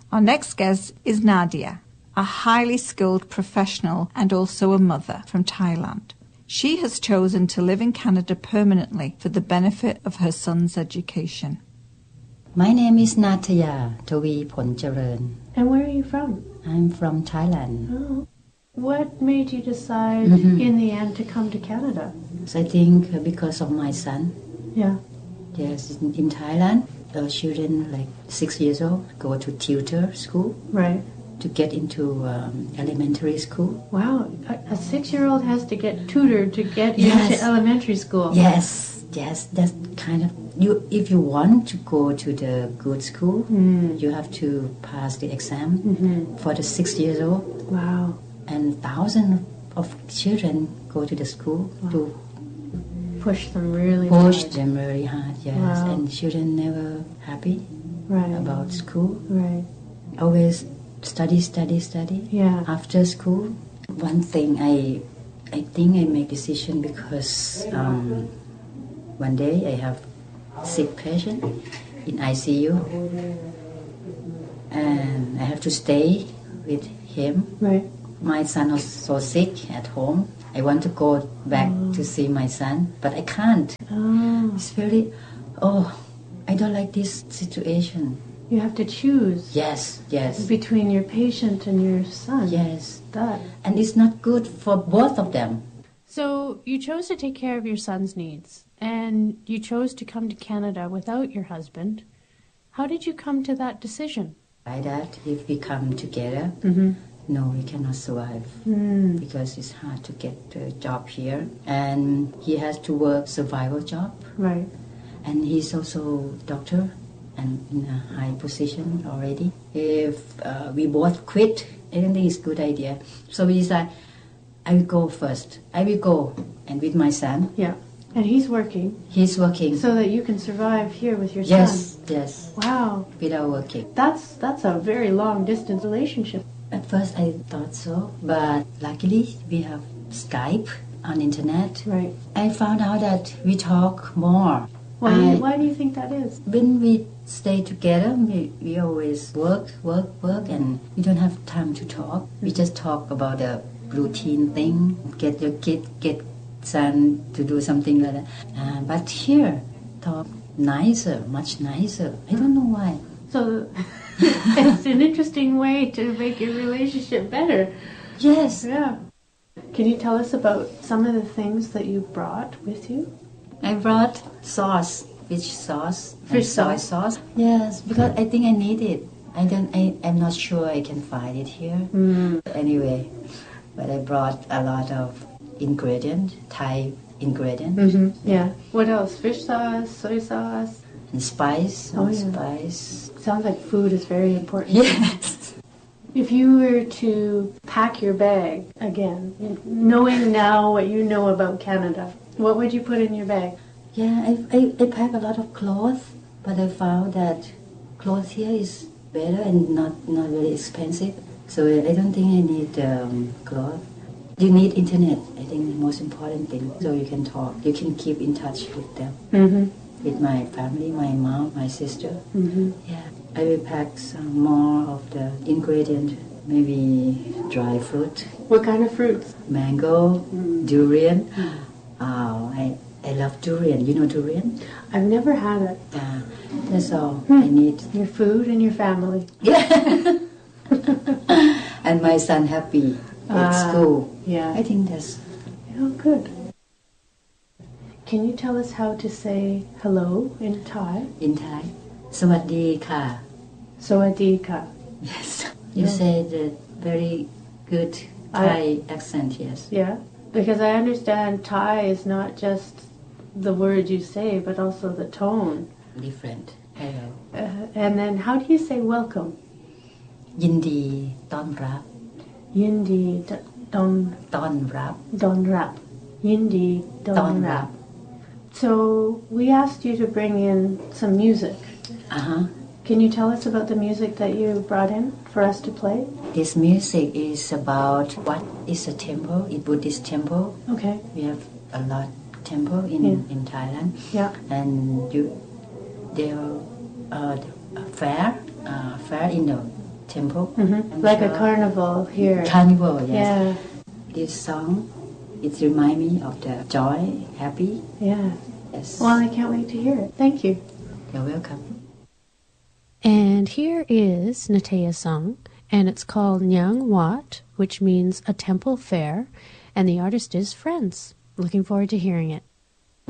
Our next guest is Nadia, a highly skilled professional and also a mother from Thailand. She has chosen to live in Canada permanently for the benefit of her son's education. My name is Nadia Tawi Poncharan. And where are you from? I'm from Thailand. Oh. What made you decide in the end to come to Canada? So I think because of my son. Yeah. Yes, in Thailand, children like 6 years old go to tutor school. Right. To get into elementary school. Wow, a 6-year-old has to get tutored to get into elementary school. Yes, that's kind of if you want to go to the good school, you have to pass the exam for the 6 years old. Wow. And thousands of children go to the school to push them really hard. Yes, wow. And children never happy about school. Right. Always study. Yeah. After school, one thing I think I make decision because one day I have sick patient in ICU, and I have to stay with him. Right. My son was so sick at home. I want to go back to see my son, but I can't. Oh. It's very, I don't like this situation. You have to choose. Yes. Between your patient and your son. Yes. That. And it's not good for both of them. So you chose to take care of your son's needs, and you chose to come to Canada without your husband. How did you come to that decision? By that, if we come together, no, we cannot survive because it's hard to get a job here. And he has to work survival job. Right. And he's also doctor and in a high position already. If we both quit, I don't think it's a good idea. So we decide, I will go first. I will go, and with my son. Yeah. And he's working. He's working. So that you can survive here with your son. Yes. Wow. Without working. That's a very long distance relationship. At first I thought so, but luckily we have Skype on internet. Right. I found out that we talk more. Why do you think that is? When we stay together, we always work, and we don't have time to talk. We just talk about the routine thing, get your kid, get son to do something like that. But here, talk nicer, much nicer. I don't know why. So it's an interesting way to make your relationship better. Yes. Yeah. Can you tell us about some of the things that you brought with you? I brought sauce, fish sauce, fish soy sauce. Yes, because I think I need it. I'm not sure I can find it here. Anyway, but I brought a lot of ingredients, Thai ingredients. Yeah. What else? Fish sauce, soy sauce, and spice. Spice. Sounds like food is very important. Yes. If you were to pack your bag again, knowing now what you know about Canada, what would you put in your bag? Yeah, I pack a lot of clothes, but I found that clothes here is better and not very expensive. So I don't think I need clothes. You need internet, I think the most important thing. So you can talk, you can keep in touch with them. With my family, my mom, my sister. Yeah, I will pack some more of the ingredient, maybe dry fruit. What kind of fruits? Mango, durian. I love durian. You know durian? I've never had it. That's all I need. Your food and your family. Yeah. And my son happy at school. Yeah. I think that's... Oh, good. Can you tell us how to say hello in Thai? In Thai? Sawadee ka. Sawadee ka. Yes. You say the very good Thai accent, yes. Yeah. Because I understand Thai is not just the words you say, but also the tone. Different. Hello. And then how do you say welcome? Yindi ton rap. Yindi ton rap. Don rap. Yindi don rap. So we asked you to bring in some music. Can you tell us about the music that you brought in for us to play? This music is about what is a temple, a Buddhist temple. Okay. We have a lot temple in Thailand. Yeah. And there fair in the temple. Mm-hmm. Like a carnival here. Carnival, yes. Yeah. This song, it reminds me of the joy, happy. Yeah. Yes. Well, I can't wait to hear it. Thank you. You're welcome. And here is Natea's song, and it's called Nyang Wat, which means a temple fair, and the artist is Friends. Looking forward to hearing it.